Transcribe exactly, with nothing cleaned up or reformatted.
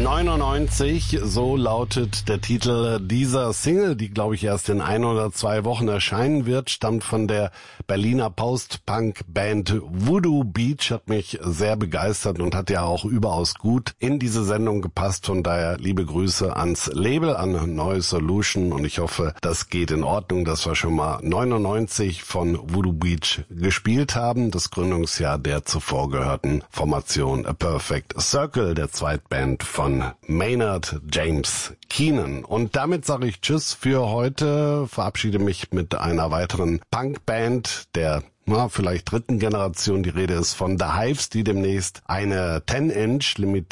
neunundneunzig, so lautet der Titel dieser Single, die glaube ich erst in ein oder zwei Wochen erscheinen wird, stammt von der Berliner Post-Punk-Band Voodoo Beach, hat mich sehr begeistert und hat ja auch überaus gut in diese Sendung gepasst, von daher liebe Grüße ans Label, an Neue Solution und ich hoffe, das geht in Ordnung, dass wir schon mal neunundneunzig von Voodoo Beach gespielt haben, das Gründungsjahr der zuvor gehörten Formation A Perfect Circle, der Zweitband von Maynard James Keenan. Und damit sage ich Tschüss für heute, verabschiede mich mit einer weiteren Punkband der na, vielleicht dritten Generation. Die Rede ist von The Hives, die demnächst eine zehn Inch limitierte